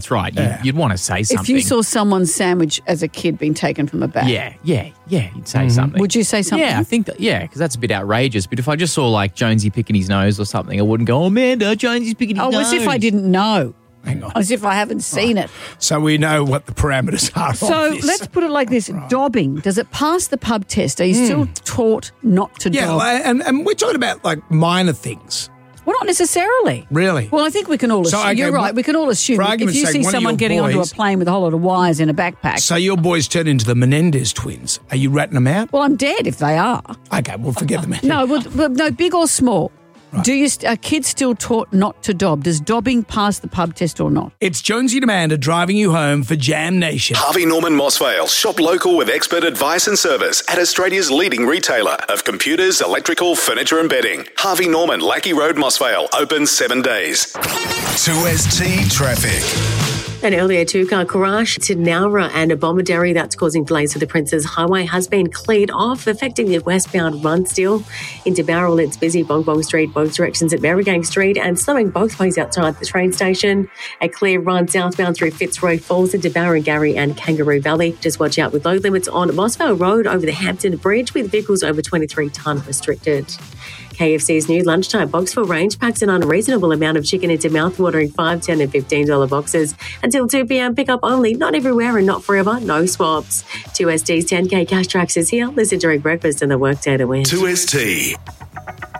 That's right. You'd want to say something. If you saw someone's sandwich as a kid being taken from a bag. Yeah, you'd say something. Would you say something? Yeah, I think that, because that's a bit outrageous. But if I just saw like Jonesy picking his nose or something, I wouldn't go, oh, Amanda, Jonesy's picking his nose. As if I didn't know. Hang on. As if I haven't seen it. So we know what the parameters are So of this. let's put it like this. Dobbing, does it pass the pub test? Are you still taught not to Yeah, dob? and we're talking about like minor things. Well, not necessarily. Really? Well, I think we can all assume. okay, You're right. We can all assume. for If argument's you sake, see one of someone your getting onto a boys- plane with a whole lot of wires in a backpack. So your boys turn into the Menendez twins. Are you ratting them out? Well, I'm dead if they are. Okay, we'll forget them. No, big or small. Right. Are kids still taught not to dob? Does dobbing pass the pub test or not? It's Jonesy and Amanda driving you home for Jam Nation. Harvey Norman Mossvale. Shop local with expert advice and service at Australia's leading retailer of computers, electrical, furniture and bedding. Harvey Norman, Lackey Road, Mossvale. Open 7 days. 2ST Traffic. An earlier two-car crash to Nowra and a Bomaderry that's causing delays for the Princes Highway has been cleared off, affecting the westbound run still. Into Bowral, it's busy Bong Bong Street, both directions at Merrigang Street, and slowing both ways outside the train station. A clear run southbound through Fitzroy Falls into Barrengarry and Kangaroo Valley. Just watch out with load limits on Mossvale Road over the Hampton Bridge with vehicles over 23 tonne restricted. KFC's new lunchtime Boxful range packs an unreasonable amount of chicken into mouth-watering $5, $10 and $15 boxes. Until 2 p.m, pick up only, not everywhere and not forever, no swaps. 2ST's 10K Cash Tracks is here. Listen during breakfast and the workday to win. 2ST.